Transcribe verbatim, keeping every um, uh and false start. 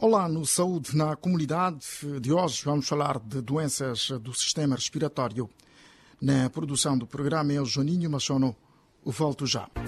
Olá, no Saúde na Comunidade de hoje vamos falar de doenças do sistema respiratório. Na produção do programa é o Joaninho Machono. Volto já.